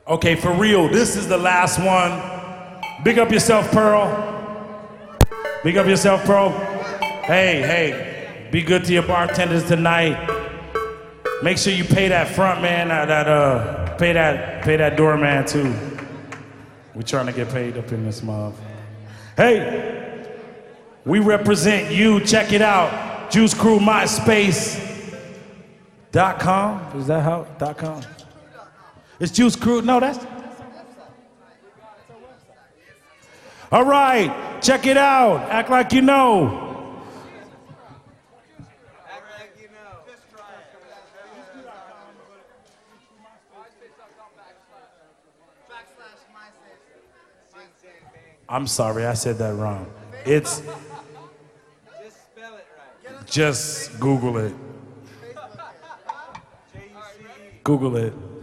Okay, for real, this is the last one. Big up yourself, Pearl. Big up yourself, Pearl. Hey, be good to your bartenders tonight. Make sure you pay that front man, pay that doorman too. We're trying to get paid up in this mob. Hey, we represent you. Check it out. Juice Crew MySpace.com. Is that how? .com? It's Juice Crew. No, that's. All right, check it out. Act like you know. I'm sorry, I said that wrong. It's. Just spell it right. Just Google it. Google it.